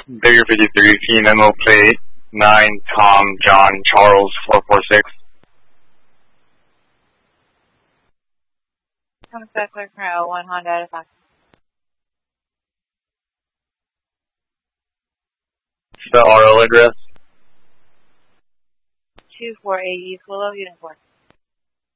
Bigger 53, memo plate 9, Tom, John, Charles, 446. Thomas Beckler, Crow, 1 Honda out of Fox. The RL address? 2480 East Willow, Unit 4.